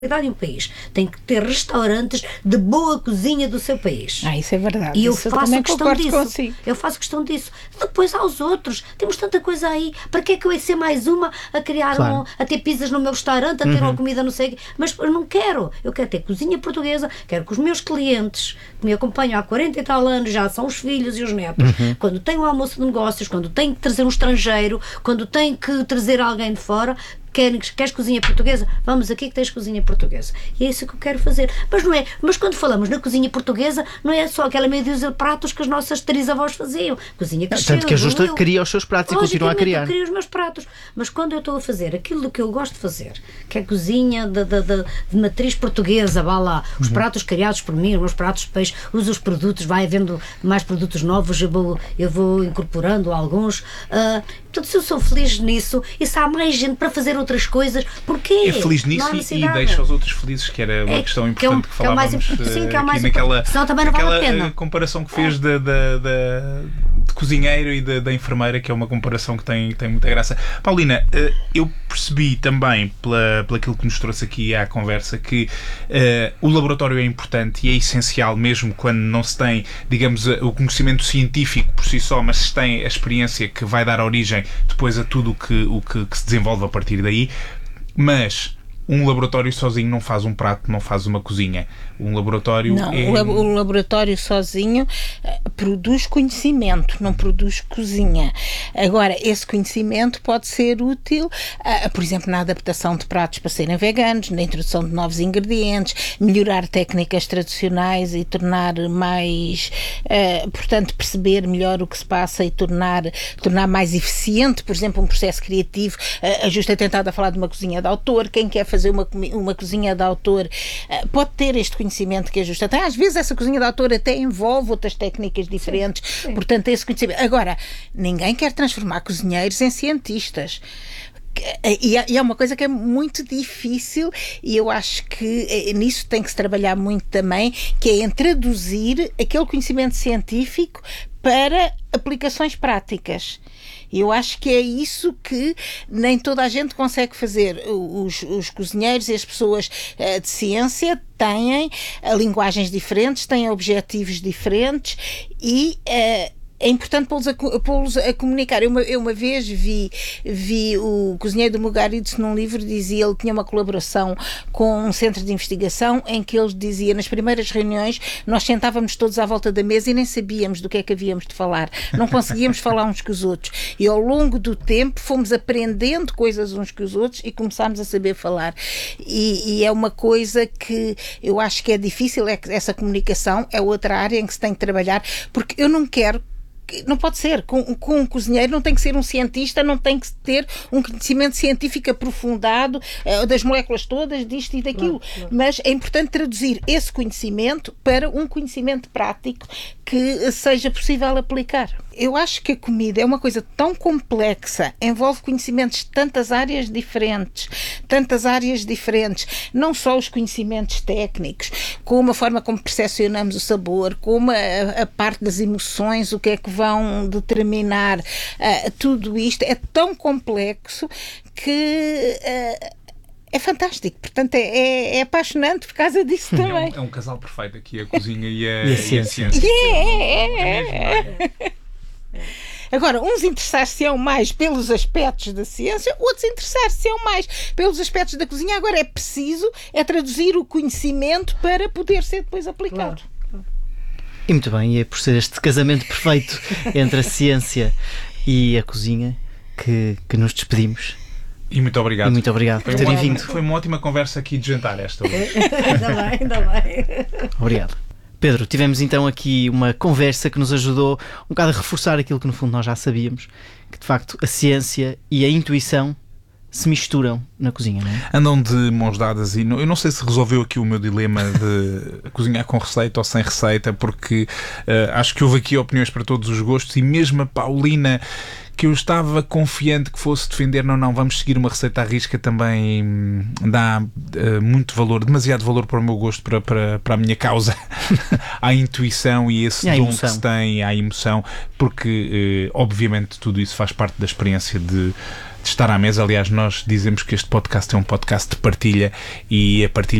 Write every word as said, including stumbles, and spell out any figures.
em um país tem que ter restaurantes de boa cozinha do seu país. Ah, isso é verdade. E eu isso faço eu questão disso. Consigo. Eu faço questão disso. Depois aos outros. Temos tanta coisa aí. Para que é que eu ia ser mais uma a criar, claro. um, a ter pizzas no meu restaurante, a ter uhum. uma comida não sei. Mas eu não quero. Eu quero ter cozinha portuguesa. Quero que os meus clientes que me acompanham há quarenta e tal anos, já são os filhos e os netos, uhum. quando tem um almoço de negócios, quando tem que trazer um estrangeiro, quando tem que trazer alguém de fora, Queres, queres cozinha portuguesa? Vamos aqui que tens cozinha portuguesa. E é isso que eu quero fazer. Mas não é, mas quando falamos na cozinha portuguesa, não é só aquela meia dúzia de pratos que as nossas trisavós faziam. Cozinha que Tanto que a Justa cria os seus pratos e continua a criar. Eu crio os meus pratos. Mas quando eu estou a fazer aquilo que eu gosto de fazer, que é cozinha de, de, de, de matriz portuguesa, vá lá, os uhum. pratos criados por mim, os meus pratos de peixe, uso os produtos, vai havendo mais produtos novos, eu vou, eu vou incorporando alguns. Uh, portanto, se eu sou feliz nisso, e se há mais gente para fazer outras coisas, porquê? É feliz nisso e, e deixa os outros felizes, que era uma é, questão importante que, é um, que falávamos que é mais, sim, que é mais naquela, senão também não vale a pena. Comparação que fez é. da, da, da, de cozinheiro e da, da enfermeira, que é uma comparação que tem, tem muita graça. Paulina, eu percebi também, pela, pela aquilo que nos trouxe aqui à conversa, que uh, o laboratório é importante e é essencial mesmo quando não se tem, digamos, o conhecimento científico por si só, mas se tem a experiência que vai dar origem depois a tudo o que, o que, que se desenvolve a partir daí. Mas um laboratório sozinho não faz um prato, não faz uma cozinha. Um laboratório não, é... o laboratório sozinho uh, produz conhecimento, não produz cozinha. Agora, esse conhecimento pode ser útil, uh, por exemplo, na adaptação de pratos para serem veganos, na introdução de novos ingredientes, melhorar técnicas tradicionais e tornar mais, uh, portanto, perceber melhor o que se passa e tornar, tornar mais eficiente, por exemplo, um processo criativo. Uh, a Justa tem tentado a falar de uma cozinha de autor. Quem quer fazer uma, uma cozinha de autor uh, pode ter este conhecimento que a Justa tem. Às vezes essa cozinha de autor até envolve outras técnicas diferentes, sim, sim. Portanto esse conhecimento. Agora, ninguém quer transformar cozinheiros em cientistas. E é uma coisa que é muito difícil e eu acho que nisso tem que se trabalhar muito também, que é em traduzir aquele conhecimento científico para aplicações práticas. Eu acho que é isso que nem toda a gente consegue fazer. Os, os cozinheiros e as pessoas uh, de ciência têm uh, linguagens diferentes, têm objetivos diferentes e uh, é importante pô-los a, pô-los a comunicar. Eu uma, eu uma vez vi, vi o cozinheiro do Mugaritz num livro, dizia, ele tinha uma colaboração com um centro de investigação em que ele dizia, nas primeiras reuniões nós sentávamos todos à volta da mesa e nem sabíamos do que é que havíamos de falar, não conseguíamos falar uns com os outros e ao longo do tempo fomos aprendendo coisas uns com os outros e começámos a saber falar e, e é uma coisa que eu acho que é difícil, é que essa comunicação é outra área em que se tem que trabalhar, porque eu não quero não pode ser, com, com um cozinheiro não tem que ser um cientista, não tem que ter um conhecimento científico aprofundado uh, das moléculas todas, disto e daquilo, claro, claro. Mas é importante traduzir esse conhecimento para um conhecimento prático que seja possível aplicar. Eu acho que a comida é uma coisa tão complexa, envolve conhecimentos de tantas áreas diferentes, tantas áreas diferentes, não só os conhecimentos técnicos, como a forma como percepcionamos o sabor, como a, a parte das emoções, o que é que vão determinar, uh, tudo isto é tão complexo que... Uh, é fantástico, portanto é, é, é apaixonante por causa disso também. É um, é um casal perfeito aqui, a cozinha e a, e a ciência. E a ciência. Yeah, é, é, é. Agora, uns interessar-se-ão mais pelos aspectos da ciência, outros interessar-se-ão mais pelos aspectos da cozinha. Agora é preciso é traduzir o conhecimento para poder ser depois aplicado. Claro. E muito bem, e é por ser este casamento perfeito entre a ciência e a cozinha que, que nos despedimos. E muito obrigado. E muito obrigado por terem vindo. Foi uma ótima conversa aqui de jantar esta hoje. Ainda bem, ainda bem. Obrigado. Pedro, tivemos então aqui uma conversa que nos ajudou um bocado a reforçar aquilo que no fundo nós já sabíamos, que de facto a ciência e a intuição se misturam na cozinha, não é? Andam de mãos dadas e não, eu não sei se resolveu aqui o meu dilema de cozinhar com receita ou sem receita, porque uh, acho que houve aqui opiniões para todos os gostos e mesmo a Paulina, que eu estava confiante que fosse defender, não, não, vamos seguir uma receita à risca, também hum, dá uh, muito valor, demasiado valor para o meu gosto, para, para, para a minha causa, à intuição e esse e dom que se tem, à emoção, porque uh, obviamente tudo isso faz parte da experiência de de estar à mesa. Aliás, nós dizemos que este podcast é um podcast de partilha, e a partilha